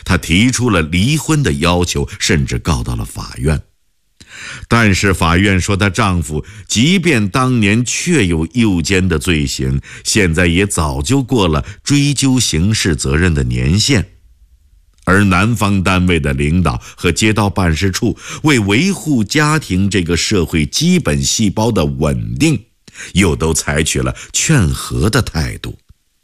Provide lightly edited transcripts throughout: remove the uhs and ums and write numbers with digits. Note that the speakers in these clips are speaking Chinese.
她提出了离婚的要求，甚至告到了法院。但是法院说，她丈夫即便当年确有诱奸的罪行，现在也早就过了追究刑事责任的年限。而男方单位的领导和街道办事处为维护家庭这个社会基本细胞的稳定，又都采取了劝和的态度。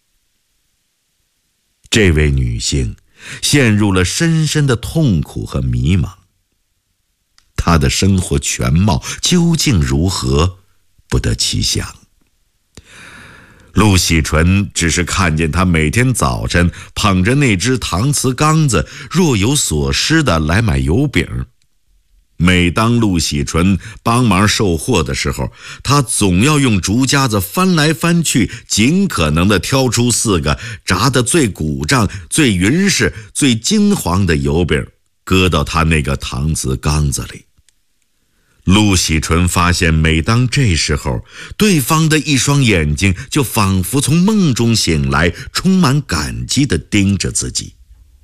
这位女性陷入了深深的痛苦和迷茫，她的生活全貌究竟如何，不得其详。陆喜纯只是看见他每天早晨捧着那只搪瓷缸子，若有所思地来买油饼。每当陆喜纯帮忙售货的时候，他总要用竹夹子翻来翻去，尽可能地挑出4个炸得最鼓胀、最匀实、最金黄的油饼，搁到他那个搪瓷缸子里。陆喜纯发现，每当这时候，对方的一双眼睛就仿佛从梦中醒来，充满感激地盯着自己。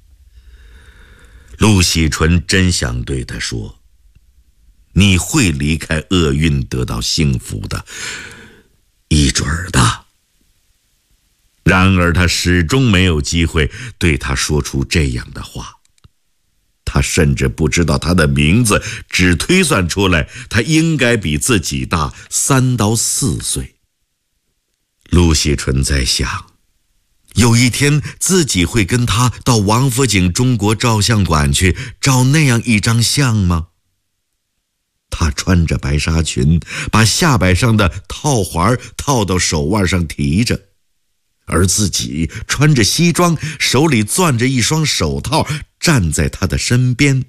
陆喜纯真想对他说，你会离开厄运，得到幸福的，一准儿的。然而他始终没有机会对他说出这样的话。他甚至不知道他的名字，只推算出来他应该比自己大3到4岁。陆喜纯在想，有一天自己会跟他到王府井中国照相馆去照那样一张相吗？她穿着白纱裙，把下摆上的套环套到手腕上提着，而自己穿着西装，手里攥着一双手套，站在他的身边。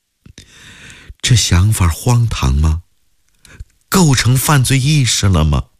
这想法荒唐吗？构成犯罪意识了吗？